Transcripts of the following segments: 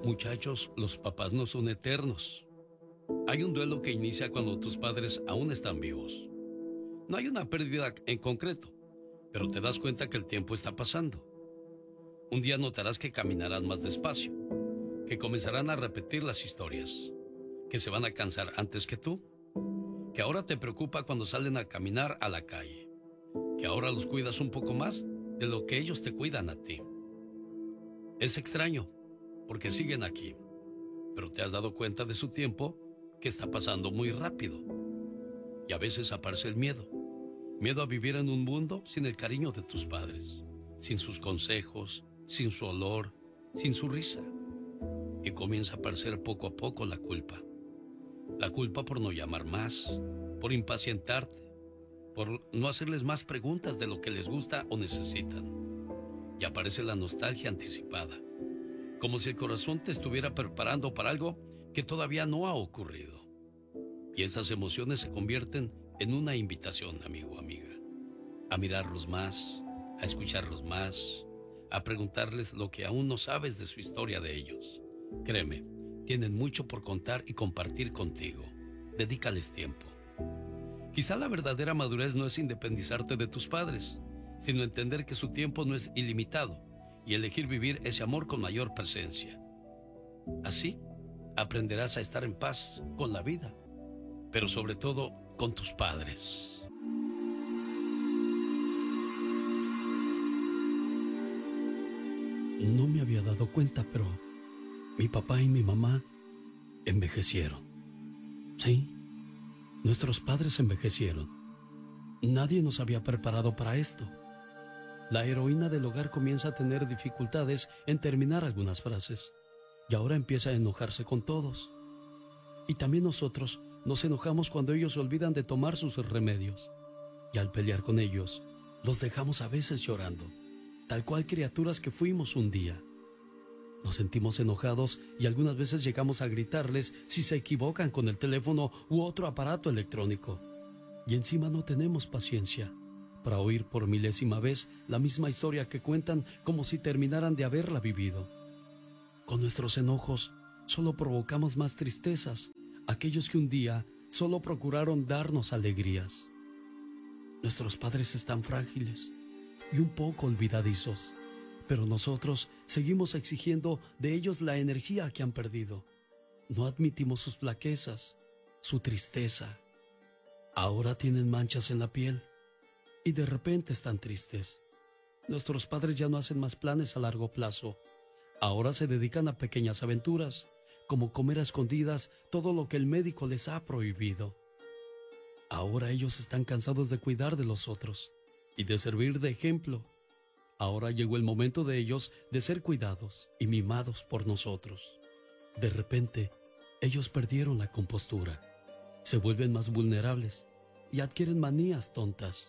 Muchachos, los papás no son eternos. Hay un duelo que inicia cuando tus padres aún están vivos. No hay una pérdida en concreto, pero te das cuenta que el tiempo está pasando. Un día notarás que caminarán más despacio, que comenzarán a repetir las historias, que se van a cansar antes que tú, que ahora te preocupa cuando salen a caminar a la calle, que ahora los cuidas un poco más de lo que ellos te cuidan a ti. Es extraño, porque siguen aquí, pero te has dado cuenta de su tiempo que está pasando muy rápido. Y a veces aparece el miedo. Miedo a vivir en un mundo sin el cariño de tus padres, sin sus consejos, sin su olor, sin su risa. Y comienza a aparecer poco a poco la culpa. La culpa por no llamar más, por impacientarte, por no hacerles más preguntas de lo que les gusta o necesitan. Y aparece la nostalgia anticipada, como si el corazón te estuviera preparando para algo que todavía no ha ocurrido. Y esas emociones se convierten en una invitación, amigo o amiga, a mirarlos más, a escucharlos más, a preguntarles lo que aún no sabes de su historia de ellos. Créeme, tienen mucho por contar y compartir contigo. Dedícales tiempo. Quizá la verdadera madurez no es independizarte de tus padres, sino entender que su tiempo no es ilimitado y elegir vivir ese amor con mayor presencia. Así, aprenderás a estar en paz con la vida, pero sobre todo con tus padres. No me había dado cuenta, pero mi papá y mi mamá envejecieron. Sí, nuestros padres envejecieron. Nadie nos había preparado para esto. La heroína del hogar comienza a tener dificultades en terminar algunas frases y ahora empieza a enojarse con todos. Y también nosotros nos enojamos cuando ellos olvidan de tomar sus remedios. Y al pelear con ellos, los dejamos a veces llorando, tal cual criaturas que fuimos un día. Nos sentimos enojados y algunas veces llegamos a gritarles si se equivocan con el teléfono u otro aparato electrónico. Y encima no tenemos paciencia para oír por milésima vez la misma historia que cuentan como si terminaran de haberla vivido. Con nuestros enojos solo provocamos más tristezas, aquellos que un día solo procuraron darnos alegrías. Nuestros padres están frágiles y un poco olvidadizos, pero nosotros seguimos exigiendo de ellos la energía que han perdido. No admitimos sus flaquezas, su tristeza. Ahora tienen manchas en la piel y de repente están tristes. Nuestros padres ya no hacen más planes a largo plazo. Ahora se dedican a pequeñas aventuras, como comer a escondidas todo lo que el médico les ha prohibido. Ahora ellos están cansados de cuidar de los otros y de servir de ejemplo. Ahora llegó el momento de ellos de ser cuidados y mimados por nosotros. De repente, ellos perdieron la compostura, se vuelven más vulnerables y adquieren manías tontas.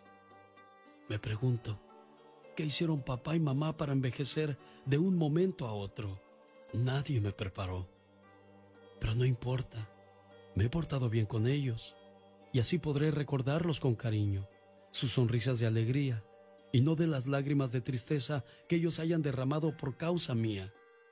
Me pregunto, ¿qué hicieron papá y mamá para envejecer de un momento a otro? Nadie me preparó. Pero no importa, me he portado bien con ellos y así podré recordarlos con cariño, sus sonrisas de alegría y no de las lágrimas de tristeza que ellos hayan derramado por causa mía.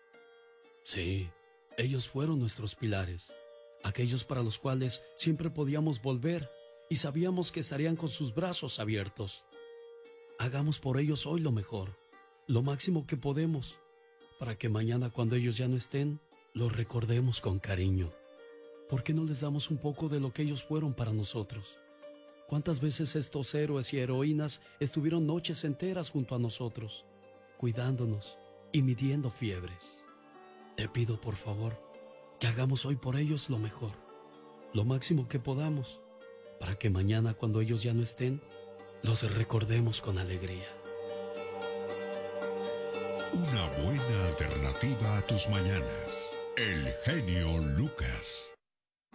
Sí, ellos fueron nuestros pilares, aquellos para los cuales siempre podíamos volver y sabíamos que estarían con sus brazos abiertos. Hagamos por ellos hoy lo mejor, lo máximo que podemos, para que mañana cuando ellos ya no estén, los recordemos con cariño. ¿Por qué no les damos un poco de lo que ellos fueron para nosotros? ¿Cuántas veces estos héroes y heroínas estuvieron noches enteras junto a nosotros, cuidándonos y midiendo fiebres? Te pido, por favor, que hagamos hoy por ellos lo mejor, lo máximo que podamos, para que mañana cuando ellos ya no estén, los recordemos con alegría. Una buena alternativa a tus mañanas. El genio Lucas.